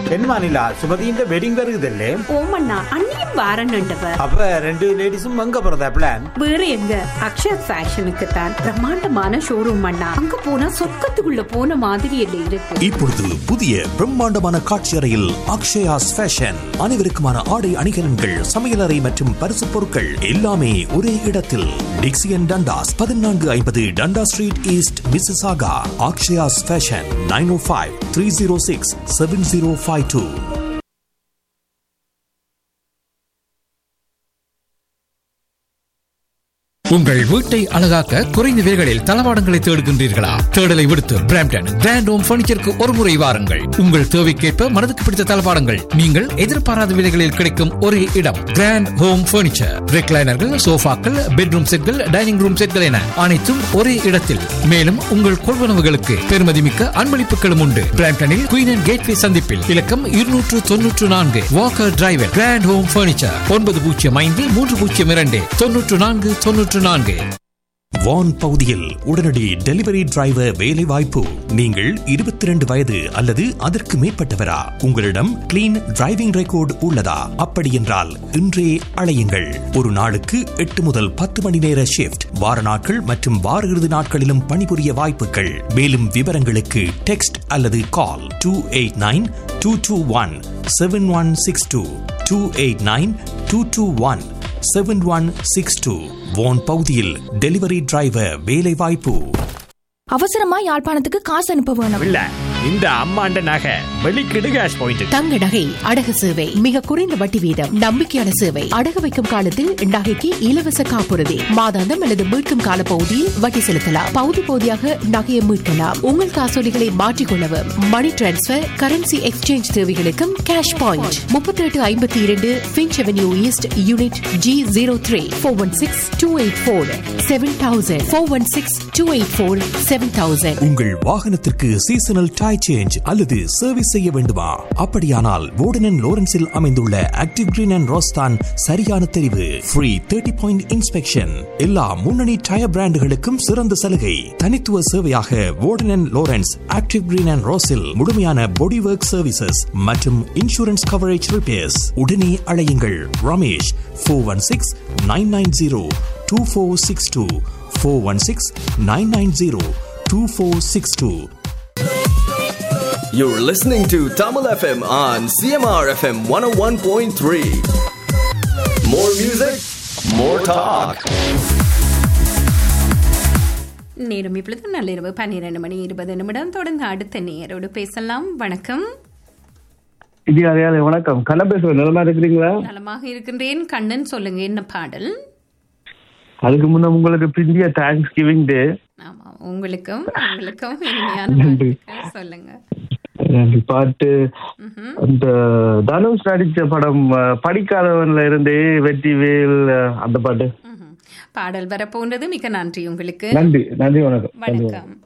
പെൺമാനില്ല സുമതിന്റെ wedding വരുതല്ലേ? ഓമണ്ണ അണ്ണിയും വാറണ്ണുണ്ടവ. அப்ப ரெண்டு லேடிஸும் எங்க போறதா பிளான்? வேற எங்க, அக்ஷயா ஃபேஷனுக்கு தான். பிரம்மாண்டமான ஷோரூம் அண்ணா, அங்க போனா சொர்க்கத்துக்குள்ள போன மாதிரி இல்லை இருக்கு. இப்பொழுது புதிய பிரம்மாண்டமான காட்சி அறையில் அக்ஷயாஸ் ஃபேஷன். அனைவருக்குமான ஆடை அணிகலன்கள், சமையலறை மற்றும் பரிசு பொருட்கள் எல்லாமே ஒரே இடத்தில். டிக்சியன் Dundas 1450 டண்டா street east, Mississauga. Akshaya's fashion 905-306-7052. உங்கள் வீட்டை அழகாக்க குறைந்த விலைகளில் தளவாடங்களை தேடுகின்றீர்களா? தேடலை விடுத்து பிராம்டன் கிராண்ட் ஹோம் பர்னிச்சருக்கு ஒரு முறை வாருங்கள். உங்கள் தேவைக்கேற்ப மனதுக்கு பிடித்த தளவாடங்கள் நீங்கள் எதிர்பாராத விலைகளில் கிடைக்கும் ஒரே இடம் கிராண்ட் ஹோம் பர்னிச்சர். ரெக்லைனர்கள், சோஃபாக்கள், பெட்ரூம் செட்கள், டைனிங் ரூம் செட்கள் என அனைத்தும் ஒரே இடத்தில். மேலும் உங்கள் கொள்வனவுகளுக்கு பெருமதிமிக்க அன்பளிப்புகளும் உண்டு. பிராம்டனில் குயின் அண்ட் கேட்வே சந்திப்பில் இலக்கம் 294 Walker driver. Grand home furniture 9053029494. வான் பகுதியில் உடனடி டெலிவரி டிரைவர் வேலை வாய்ப்பு. நீங்கள் 22 வயது அல்லது அதற்கு மேற்பட்டவரா? உங்களிடம் கிளீன் டிரைவிங் ரெக்கார்டு உள்ளதா? அப்படி என்றால் இன்றே அழையுங்கள். ஒரு நாளுக்கு 8 முதல் 10 மணி நேர ஷிப்ட், வார நாட்கள் மற்றும் வார இறுதி நாட்களிலும் பணிபுரிய வாய்ப்புகள். மேலும் விவரங்களுக்கு டெக்ஸ்ட் அல்லது கால் 289-221-7162 289-221-7162. வான் பகுதியில் டெலிவரி டிரைவர் வேலை வாய்ப்பு. அவசரமா யாழ்ப்பாணத்துக்கு காசு அனுப்ப வேணும். இல்ல, இந்த அம்மாண்ட நகை வெளிக்கிடு கேஷ் பாயிண்ட். தங்க நகை அடகு சேவை மிக குறைந்த வட்டி வீதம், நம்பிக்கையான சேவை. அடகு வைக்கும் காலத்தில் நகைக்கு இலவச காப்புறுதி, மாதாந்தம் அல்லது மீட்கும் கால பகுதியில் வட்டி செலுத்தலாம். பகுதி பகுதியாக நகையை மீட்கலாம். உங்கள் காசோலிகளை மாற்றிக்கொள்ளவும், மணி டிரான்ஸ்பர், கரன்சி எக்ஸ்சேஞ்ச் தேவைகளுக்கும் cash point. 3852 Finch avenue east, unit G03. 416-284-7000 416-284-7000. உங்கள் வாகனத்திற்கு சீசனல் டயர் சேஞ்ச் அல்லது சர்வீஸ் செய்ய வேண்டுமா? அப்படியானால் வோர்டன் அண்ட் லோரன்ஸில் அமைந்துள்ள ஆக்டிவ் கிரீன் அண்ட் ரோஸ் தான் சரியான தெரிவு. Free 30 point inspection. எல்லா முன்னணி டயர் பிராண்டுகளுக்கும் சிறந்த சலுகை. தனித்துவ சேவையாக வோர்டன் and Lawrence active green and ரோஸில் முழுமையான பாடி ஒர்க் சர்வீசஸ் மற்றும் இன்சூரன்ஸ் கவரேஜ் ரிப்பேர்ஸ். உடனே அழையுங்கள் Ramesh 416-990-2462 416-990-2462. You're listening to Tamil FM on CMR FM 101.3. More music, more talk. நேரம் இப்பொழுது நள்ளிரவு 12:20 தொடர்ந்து அடுத்த நேரோடு பேசலாம். வணக்கம். வணக்கம். கண்ணன் பேசுவேன். நலமா இருக்கிறீங்களா? நலமாக இருக்கின்றேன். கண்ணன், சொல்லுங்க, என்ன பாடல்? அதுக்கு முன்ன உங்களுக்கு பிந்திய தேங்க்ஸ் கிவிங் டே. ஆமா, உங்களுக்கும் இனிமையான சொல்லுங்க. பாட்டு அந்த தனுஷ் நடிச்ச படம் படிக்காதவன்ல இருந்தே வெற்றிவேல், அந்த பாட்டு பாடல் வரப்போன்றது. மிக நன்றி உங்களுக்கு. நன்றி. வணக்கம். வணக்கம்.